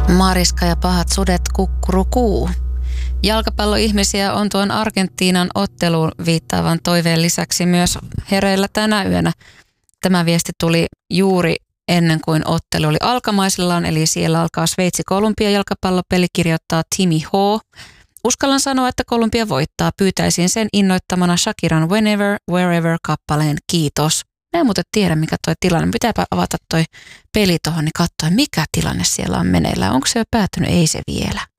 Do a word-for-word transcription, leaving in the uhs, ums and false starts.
Mariska ja pahat sudet kukkurukuu. Jalkapalloihmisiä on tuon Argentiinan otteluun viittaavan toiveen lisäksi myös hereillä tänä yönä. Tämä viesti tuli juuri ennen kuin ottelu oli alkamaisillaan, eli siellä alkaa Sveitsi-Kolumbia jalkapallopeli, kirjoittaa Timmy H. Uskallan sanoa, että Kolumbia voittaa. Pyytäisin sen innoittamana Shakiran Whenever, Wherever kappaleen. Kiitos. Mä en muuten tiedä, mikä toi tilanne. Pitääpä avata toi peli tuohon, niin katsoa, mikä tilanne siellä on meneillään. Onko se jo päättynyt? Ei se vielä.